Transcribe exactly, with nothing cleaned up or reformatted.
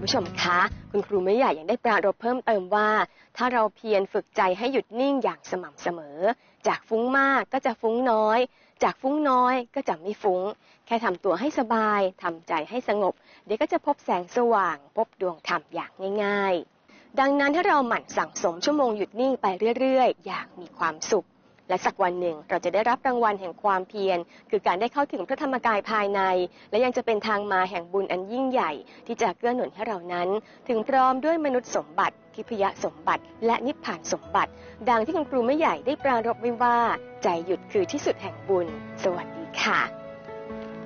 ผู้ชมคะคุณครูไม่ใหญ่ยังได้ปรารภเพิ่มเติมว่าถ้าเราเพียรฝึกใจให้หยุดนิ่งอย่างสม่ำเสมอจากฟุ้งมากก็จะฟุ้งน้อยจากฟุ้งน้อยก็จะไม่ฟุ้งแค่ทำตัวให้สบายทำใจให้สงบเดี๋ยวก็จะพบแสงสว่างพบดวงธรรมอย่างง่ายๆดังนั้นถ้าเราหมั่นสั่งสมชั่วโมงหยุดนิ่งไปเรื่อยๆอย่างมีความสุขและสักวันหนึ่งเราจะได้รับรางวัลแห่งความเพียรคือการได้เข้าถึงพระธรรมกายภายในและยังจะเป็นทางมาแห่งบุญอันยิ่งใหญ่ที่จะเกื้อหนุนให้เรานั้นถึงพร้อมด้วยมนุษย์สมบัติทิพยสมบัติและนิพพานสมบัติดังที่คุณครูไม่ใหญ่ได้ปรารภไว้ว่าใจหยุดคือที่สุดแห่งบุญสวัสดีค่ะ